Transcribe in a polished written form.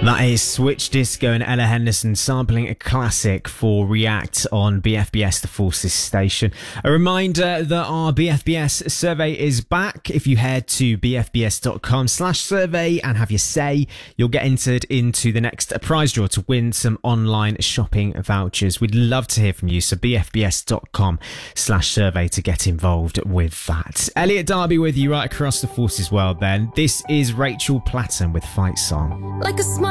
That is Switch Disco and Ella Henderson sampling a classic for React on BFBS The Forces station. A reminder that our BFBS survey is back. If you head to bfbs.com/survey and have your say, you'll get entered into the next prize draw to win some online shopping vouchers. We'd love to hear from you, so bfbs.com/survey to get involved with that. Elliot Darby with you right across the Forces world then. This is Rachel Platten with Fight Song. Like a smile